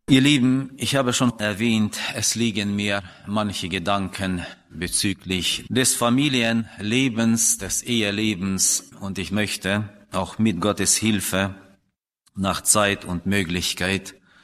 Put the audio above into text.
Ihr Lieben, ich habe schon erwähnt, es liegen mir manche Gedanken bezüglich des Familienlebens, des Ehelebens, und ich möchte auch mit Gottes Hilfe nach Zeit und Möglichkeit